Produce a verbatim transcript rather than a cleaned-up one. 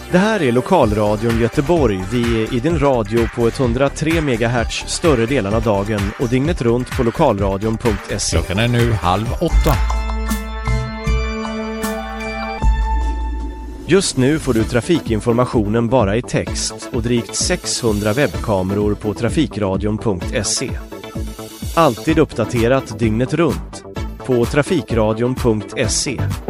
Det här är Lokalradion Göteborg. Vi är i din radio på etthundratre megahertz större delen av dagen och dygnet runt på lokalradion punkt se. Klockan är nu halv åtta. Just nu får du trafikinformationen bara i text och drygt sexhundra webbkameror på trafikradion punkt se. Alltid uppdaterat dygnet runt på trafikradion punkt se.